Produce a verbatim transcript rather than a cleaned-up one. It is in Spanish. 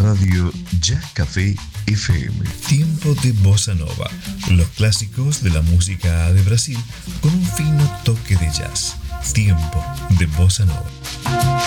Radio Jazz Café F M. Tiempo de Bossa Nova, los clásicos de la música de Brasil con un fino toque de jazz. Tiempo de Bossa Nova.